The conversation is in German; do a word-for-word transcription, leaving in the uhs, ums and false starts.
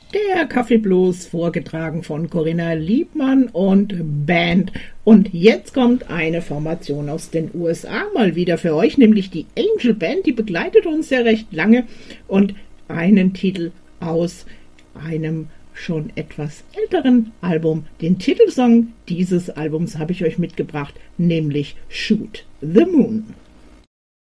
Der Kaffeeblues, vorgetragen von Corinna Liebmann und Band. Und jetzt kommt eine Formation aus den U S A mal wieder für euch, nämlich die Angel Band. Die begleitet uns ja recht lange und einen Titel aus einem schon etwas älteren Album. Den Titelsong dieses Albums habe ich euch mitgebracht, nämlich Shoot the Moon.